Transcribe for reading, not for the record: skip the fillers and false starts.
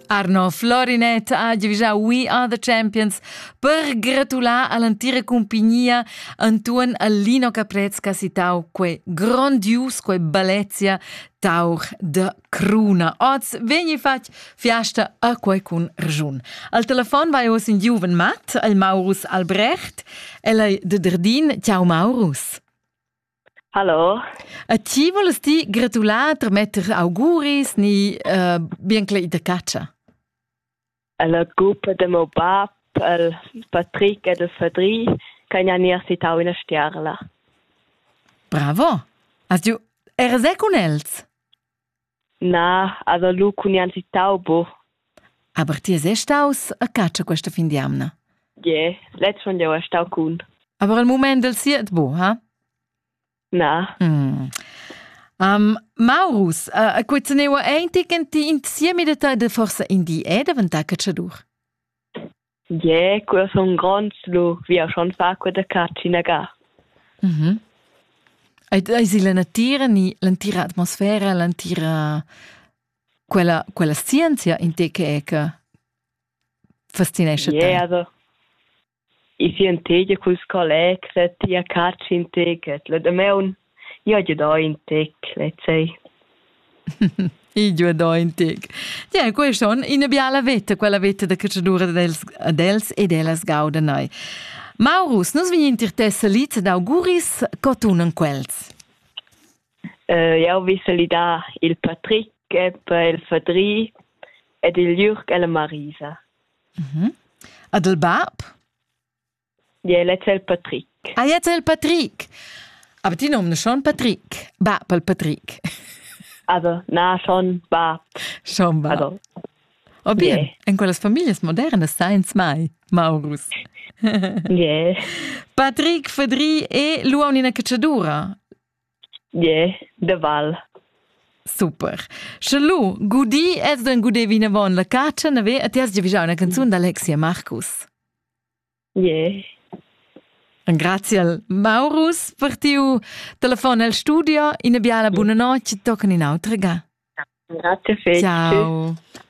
Arno Florinet ha già We Are The Champions per gratular all'antira compagnia Antuan a Lino Caprez che si tau quei grandius, quei bellezia tauch de cruna. Oz vegni fac fiasta a qualcun ragiun. Al telefon vai us in giuven mat, al Maurus Albrecht, e lei de Derdin. Ciao Maurus. Hallo. A ci voles ti gratular per metter auguris ni bien clay de caccia? La gruppa de meu bab, el Patrick e del Fadri, che ne hanno citau in stierla. Bravo. Has du eres con els? Na, also lu con ne citau bo. Aber ti es staus a caccia questa fin di amna. Je, let's schon jo stau kun. Aber al moment del siet bo, ha? Na. Maurus, quei neu eintigen ti insieme de forsa in di davanta cacciadur. Je, quei son grons lu, via schon fa quei de caccina ga. Ai si la l'antira atmosfera, l'antira quella scienza in te che fascinesce te. Je, also I si intege culs collegs et tia cacci integet. Le de meun, io gi do integ, let's say. Io do integ. Ja, questo in abbiala vetta, quella vetta da cacciadura dels e delas gauda noi. Maurus, nus vegni intertessa liz d'auguris cotunan quels. Io visse li da il Patrick e il Fadri ed il Jürg e la Marisa. Ad il bab? Ja, let's say il Patrick. Ah, jetzt il Patrick. Aber die nomen schon Patrick. Bab el Patrick. Also, na, schon Bab. Schon Bab. Also, oh bien, yeah. En quelles familias modernas science mai, Maurus. Ja. Patrick, Fadri e luau in a cacciadura. Ja, de Val. Super. Shalu, gudi ez den gude vina von la caccia, nave a ti has già una canzone d'Alexia Marcus. Ja. Grazie al Maurus per tiu telefono al studio. In abbiamo la buona notte, toccano in altra ga. Grazie, Fetch. Ciao.